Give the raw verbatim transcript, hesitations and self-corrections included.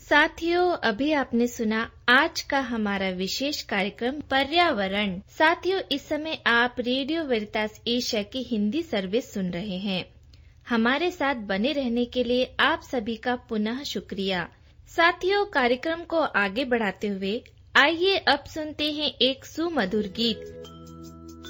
साथियों, अभी आपने सुना आज का हमारा विशेष कार्यक्रम पर्यावरण। साथियों, इस समय आप रेडियो वेरितास एशिया की हिंदी सर्विस सुन रहे हैं। हमारे साथ बने रहने के लिए आप सभी का पुनः शुक्रिया। साथियों, कार्यक्रम को आगे बढ़ाते हुए आइए अब सुनते हैं एक सुमधुर गीत।